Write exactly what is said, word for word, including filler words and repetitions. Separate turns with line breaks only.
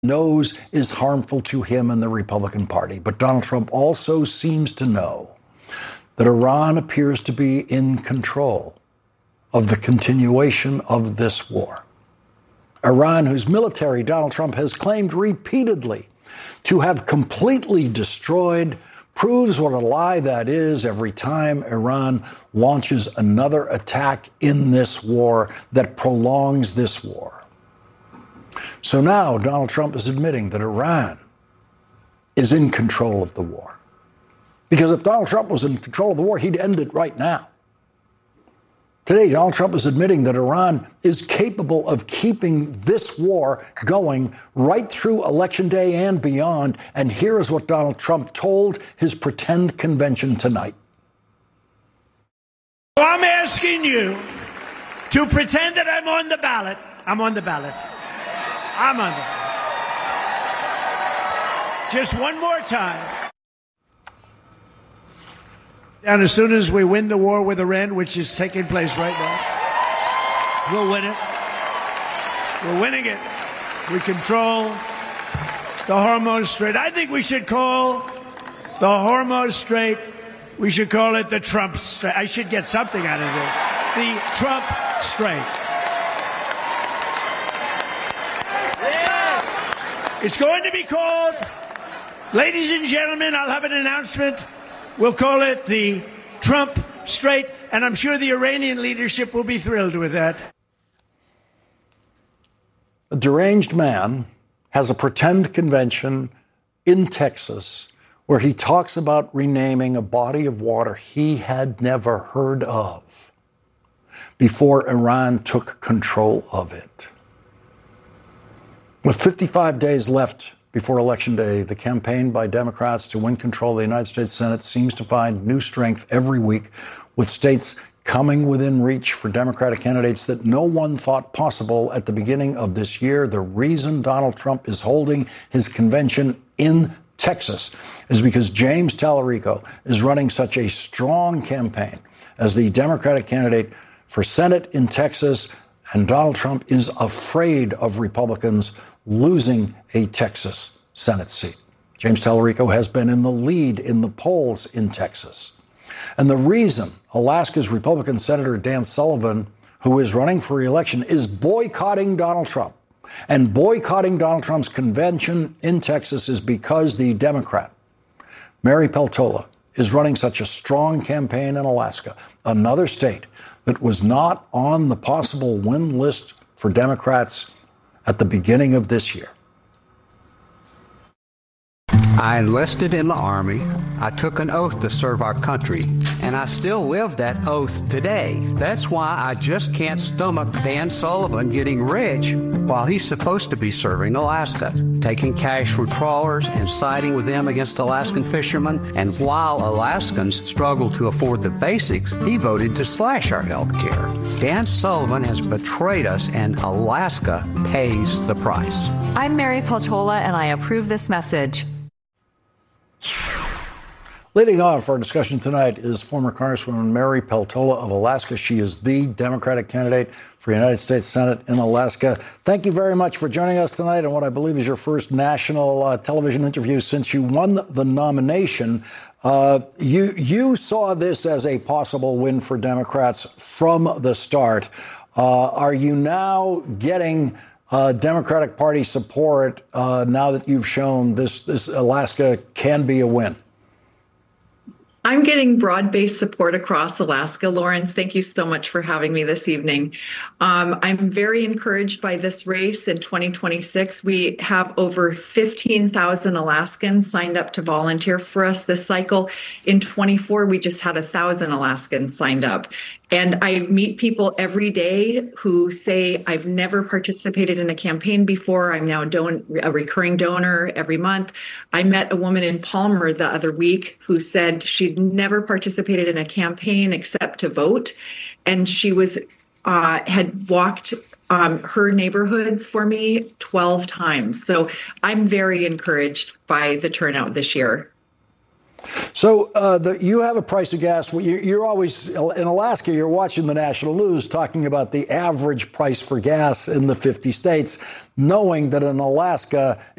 knows is harmful to him and the Republican Party. But Donald Trump also seems to know that Iran appears to be in control of the continuation of this war. Iran, whose military Donald Trump has claimed repeatedly to have completely destroyed, proves what a lie that is every time Iran launches another attack in this war that prolongs this war. So now Donald Trump is admitting that Iran is in control of the war. Because if Donald Trump was in control of the war, he'd end it right now. Today, Donald Trump is admitting that Iran is capable of keeping this war going right through Election Day and beyond. And here is what Donald Trump told his pretend convention tonight.
I'm asking you to pretend that I'm on the ballot. I'm on the ballot. I'm on the ballot. Just one more time. And as soon as we win the war with Iran, which is taking place right now, we'll win it. We're winning it. We control the Hormuz Strait. I think we should call the Hormuz Strait, we should call it the Trump Strait. I should get something out of it. The Trump Strait. Yes. It's going to be called, ladies and gentlemen, I'll have an announcement. We'll call it the Trump Strait, and I'm sure the Iranian leadership will be thrilled with that.
A deranged man has a pretend convention in Texas where he talks about renaming a body of water he had never heard of before Iran took control of it. With fifty-five days left before Election Day, the campaign by Democrats to win control of the United States Senate seems to find new strength every week, with states coming within reach for Democratic candidates that no one thought possible at the beginning of this year. The reason Donald Trump is holding his convention in Texas is because James Tallarico is running such a strong campaign as the Democratic candidate for Senate in Texas, and Donald Trump is afraid of Republicans losing a Texas Senate seat. James Tallarico has been in the lead in the polls in Texas. And the reason Alaska's Republican Senator Dan Sullivan, who is running for re-election, is boycotting Donald Trump and boycotting Donald Trump's convention in Texas is because the Democrat, Mary Peltola, is running such a strong campaign in Alaska, another state that was not on the possible win list for Democrats at the beginning of this year.
I enlisted in the Army. I took an oath to serve our country, and I still live that oath today. That's why I just can't stomach Dan Sullivan getting rich while he's supposed to be serving Alaska, taking cash from trawlers and siding with them against Alaskan fishermen. And while Alaskans struggle to afford the basics, he voted to slash our health care. Dan Sullivan has betrayed us, and Alaska pays the price.
I'm Mary Peltola, and I approve this message.
Leading off our discussion tonight is former Congresswoman Mary Peltola of Alaska. She is the Democratic candidate for United States Senate in Alaska. Thank you very much for joining us tonight on what I believe is your first national uh, television interview since you won the nomination. Uh, you you saw this as a possible win for Democrats from the start. Uh, are you now getting uh, Democratic Party support uh, now that you've shown this this Alaska can be a win?
I'm getting broad-based support across Alaska. Lawrence, thank you so much for having me this evening. Um, I'm very encouraged by this race in twenty twenty-six. We have over fifteen thousand Alaskans signed up to volunteer for us this cycle. In twenty-four, we just had one thousand Alaskans signed up. And I meet people every day who say, I've never participated in a campaign before. I'm now don- a recurring donor every month. I met a woman in Palmer the other week who said she'd never participated in a campaign except to vote. And she was uh, had walked um, her neighborhoods for me twelve times. So I'm very encouraged by the turnout this year.
So uh, the, you have a price of gas. You're, you're always in Alaska. You're watching the national news talking about the average price for gas in the fifty states, knowing that in Alaska